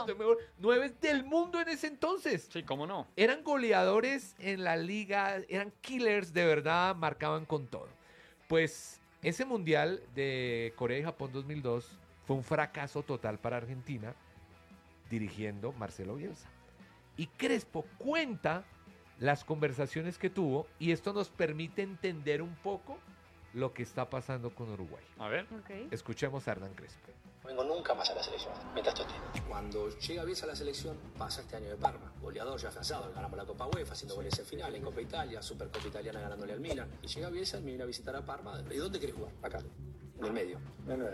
los mejores 9 del mundo en ese entonces. Sí, cómo no. Eran goleadores en la liga, eran killers, de verdad, marcaban con todo. Pues ese Mundial de Corea y Japón 2002 fue un fracaso total para Argentina, dirigiendo Marcelo Bielsa. Y Crespo cuenta las conversaciones que tuvo y esto nos permite entender un poco lo que está pasando con Uruguay. A ver. Okay. Escuchemos a Hernán Crespo. No vengo nunca más a la selección, mientras tú estés. Cuando llega Bielsa a la selección, pasa este año de Parma. Goleador ya afianzado, ganamos la Copa UEFA, haciendo goles en final, en Copa Italia, Supercopa Italiana ganándole al Milan. Y llega Bielsa y me viene a visitar a Parma. ¿Y dónde querés jugar? Acá, en el medio.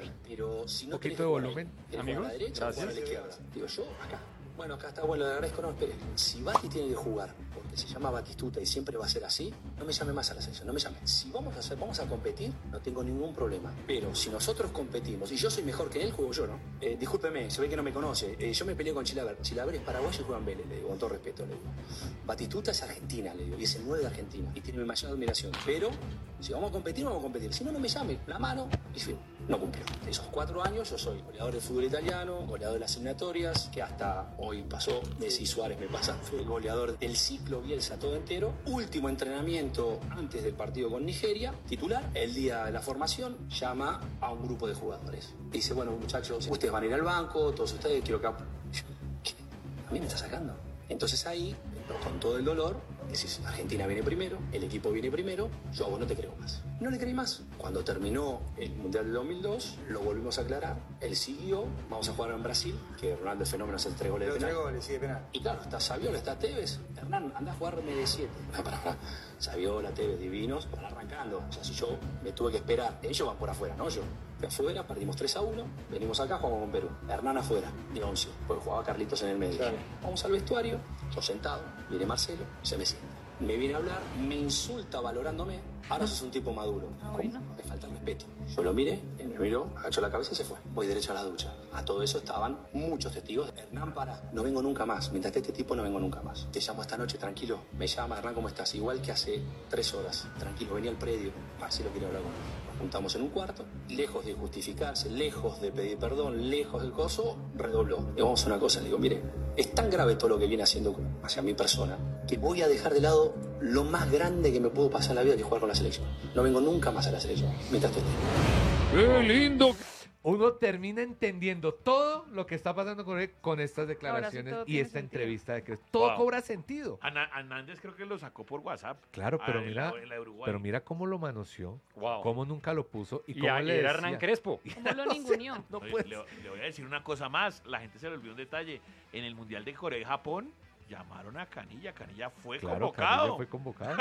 Pero si no Un poquito querés de jugar volumen. ahí, ¿querés jugar a la derecha o jugar a la izquierda? Digo yo, acá. Bueno, acá está, bueno, le agradezco, no, espere. Si Bati tiene que jugar, porque se llama Batistuta y siempre va a ser así, no me llame más a la selección, no me llame. Si vamos a competir, no tengo ningún problema. Pero si nosotros competimos, y yo soy mejor que él, juego yo, ¿no? Discúlpeme, se ve que no me conoce. Yo me peleé con Chilaver. Chilaver es paraguayo y juega en Vélez, le digo, con todo respeto, le digo. Batistuta es Argentina, le digo, y es el 9 de Argentina, y tiene mi mayor admiración. Pero, si vamos a competir, vamos a competir. Si no, no me llame, la mano, y fin, no cumplió. De esos 4 años, yo soy goleador del fútbol italiano, goleador de las eliminatorias, que hasta hoy pasó, Messi y Suárez me pasan. Fui el goleador del ciclo Bielsa todo entero. Último entrenamiento antes del partido con Nigeria, titular. El día de la formación llama a un grupo de jugadores. Dice, bueno, muchachos, ustedes van a ir al banco, todos ustedes, quiero que... ¿Qué? ¿A mí me está sacando? Entonces ahí, con todo el dolor, decís, Argentina viene primero, el equipo viene primero, yo a vos no te creo más. No le creí más. Cuando terminó el Mundial del 2002, lo volvimos a aclarar, él siguió, vamos a jugar en Brasil, que Ronaldo es fenómeno, hace 3 goles de penal. 3 goles, sí, de penal. Y claro, está Saviola, está Tevez. Hernán, anda a jugarme de 7. Para. Saviola, Tevez, divinos, para arrancando. O sea, si yo me tuve que esperar, ellos van por afuera, no yo. De afuera, perdimos 3-1, venimos acá, jugamos con Perú. Hernán afuera, de 11, porque jugaba Carlitos en el medio. Claro. Vamos al vestuario, yo sentado, viene Marcelo, se me sienta. Me viene a hablar, me insulta valorándome. Ahora sos un tipo maduro. Bueno. Me falta el respeto. Yo lo miré, él me miró, agachó la cabeza y se fue. Voy derecho a la ducha. A todo eso estaban muchos testigos. Hernán, para. No vengo nunca más. Mientras esté este tipo, no vengo nunca más. Te llamo esta noche, tranquilo. Me llama, Hernán, ¿cómo estás? Igual que hace 3 horas. Tranquilo, venía al predio. Marcelo quiere hablar conmigo. Nos juntamos en un cuarto. Lejos de justificarse, lejos de pedir perdón, lejos del coso, redobló. Le vamos a una cosa, le digo, mire, es tan grave todo lo que viene haciendo hacia mi persona que voy a dejar de lado lo más grande que me puedo pasar en la vida, que es jugar con la selección. No vengo nunca más a la selección, mientras tú estés. ¡Qué lindo! Uno termina entendiendo todo lo que está pasando con él con estas declaraciones todo y tiene esta sentido. entrevista de Crespo. Todo Wow. cobra sentido. Hernández creo que lo sacó por WhatsApp. Claro, pero la mira, de Uruguay. pero mira cómo lo manoseó, Wow. cómo nunca lo puso y Y cómo ahí le era decía. Hernán Crespo. ¿Cómo lo ninguneó? No Oye, puede le voy a decir una cosa más. La gente se le olvidó un detalle. En el Mundial de Corea y Japón llamaron a Canilla. Canilla fue Claro, convocado. Canilla fue convocado.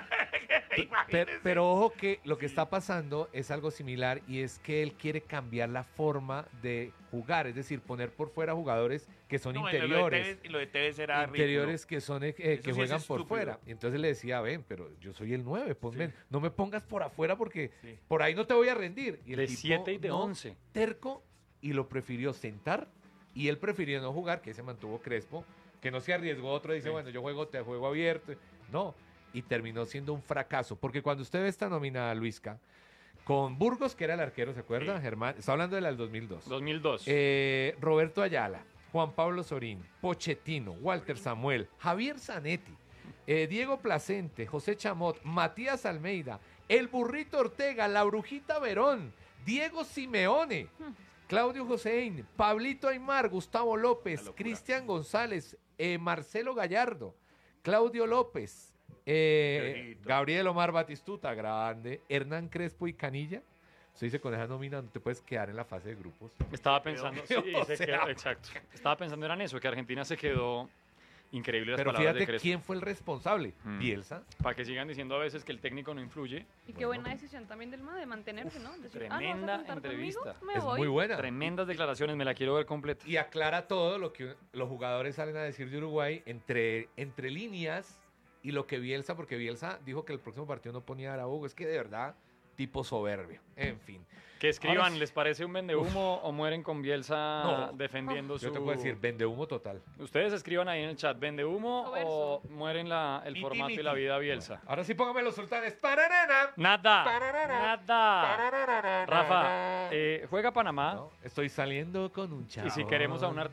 Imagínese. Pero ojo que lo que está pasando es algo similar y es que él quiere cambiar la forma de jugar, es decir, poner por fuera jugadores que son No, interiores. Lo de Tevez era Interiores que son Eso que sí es juegan por estúpido. fuera. Y entonces le decía, ven, pero yo soy el 9, ponme, no me pongas por afuera porque Sí. por ahí no te voy a rendir. Y el De tipo 7 y de no, 11. terco y lo prefirió sentar y él prefirió no jugar, que se mantuvo Crespo, que no se arriesgó otro, dice, Sí. bueno, yo juego, te juego abierto. No, y terminó siendo un fracaso, porque cuando usted ve esta nómina, Luisca, con Burgos, que era el arquero, ¿se acuerda, Sí. Germán? Está hablando de la del 2002. 2002. Roberto Ayala, Juan Pablo Sorín, Pochettino, Walter Samuel, Javier Zanetti, Diego Placente, José Chamot, Matías Almeida, El Burrito Ortega, La Brujita Verón, Diego Simeone, Claudio Joséin, Pablito Aymar, Gustavo López, Una locura. Cristian González, Marcelo Gallardo, Claudio López, Dieguito. Gabriel Omar Batistuta, grande, Hernán Crespo y Canilla. Se dice con esa nómina no te puedes quedar en la fase de grupos. Estaba pensando, sí, O se sea. quedó, exacto. Estaba pensando era en eso, que Argentina se quedó increíble las Pero palabras de fíjate Crespo. quién fue el responsable. Mm. Bielsa. Para que sigan diciendo a veces que el técnico no influye. Y qué buena decisión también del MA de mantenerse, ¿no? Decir, ¿no vas a tremenda contar entrevista. conmigo? Me Es voy. muy buena. Tremendas declaraciones, me la quiero ver completa. Y aclara todo lo que los jugadores salen a decir de Uruguay entre líneas y lo que Bielsa, porque Bielsa dijo que el próximo partido no ponía a Araújo. Es que de verdad, tipo soberbio. En fin. Que escriban, Ahora sí. ¿les parece un vendehumo o mueren con Bielsa No. defendiendo su... Yo te puedo decir, vende humo total. Ustedes escriban ahí en el chat, ¿vendehumo o mueren el Miti, formato y miti. la vida Bielsa? Ahora sí póngame los sultanes. ¡Pararana! Nada, Pararara. nada. Rafa, juega Panamá No, estoy saliendo con un chavo. y si queremos a un